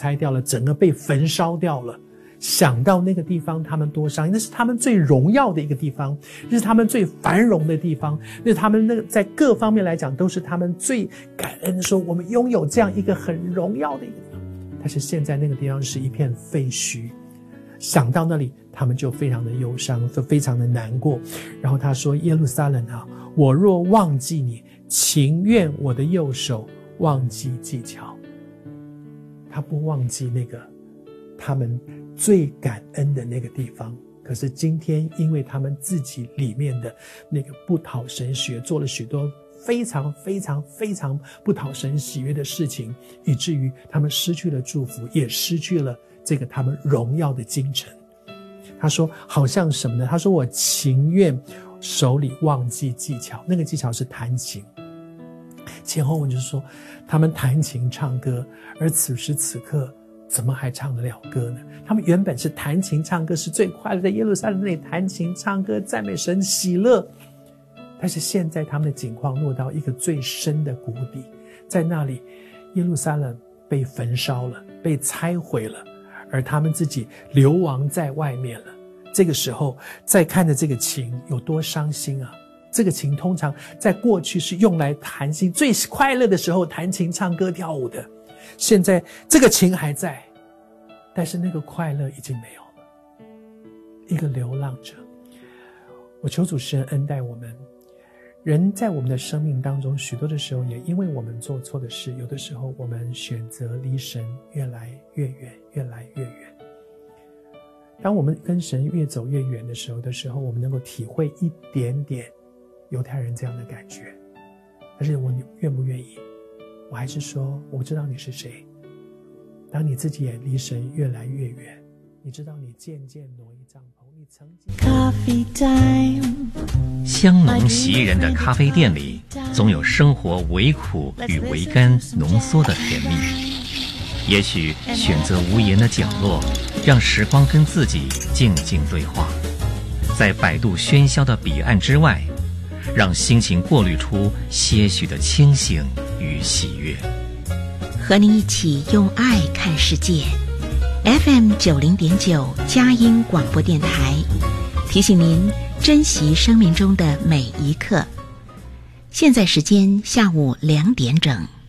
拆掉了，整个被焚烧掉了。想到那个地方他们多伤，那是他们最荣耀的一个地方，那是他们最繁荣的地方，那是他们那个在各方面来讲都是他们最感恩的，说我们拥有这样一个很荣耀的一个地方。但是现在那个地方是一片废墟，想到那里他们就非常的忧伤，非常的难过。然后他说，耶路撒冷啊，我若忘记你，情愿我的右手忘记技巧。他不忘记那个他们最感恩的那个地方，可是今天因为他们自己里面的那个不讨神喜悦，做了许多非常非常非常不讨神喜悦的事情，以至于他们失去了祝福，也失去了这个他们荣耀的京城。他说好像什么呢？他说我情愿手里忘记技巧，那个技巧是弹琴。前后文就是说他们弹琴唱歌，而此时此刻怎么还唱得了歌呢？他们原本是弹琴唱歌是最快乐，在耶路撒冷那里弹琴唱歌赞美神喜乐，但是现在他们的境况落到一个最深的谷底，在那里耶路撒冷被焚烧了，被拆毁了，而他们自己流亡在外面了。这个时候再看着这个琴有多伤心啊！这个琴通常在过去是用来弹琴，最快乐的时候弹琴唱歌跳舞的，现在这个琴还在，但是那个快乐已经没有了。一个流浪者，我求主施恩待我们。人在我们的生命当中，许多的时候也因为我们做错的事，有的时候我们选择离神越来越远，越来越远。当我们跟神越走越远的时候，我们能够体会一点点犹太人这样的感觉。但是我愿不愿意？我还是说，我知道你是谁。当你自己也离神越来越远，你知道你渐渐挪移帐篷，你曾经 Coffee time， 香浓袭人的咖啡店里，总有生活微苦与微甘浓缩的甜蜜。也许选择无言的角落，让时光跟自己静静对话，在摆渡喧嚣的彼岸之外，让心情过滤出些许的清醒与喜悦。 和你一起用爱看世界。FM 90.9佳音广播电台，提醒您珍惜生命中的每一刻。现在时间下午2点整。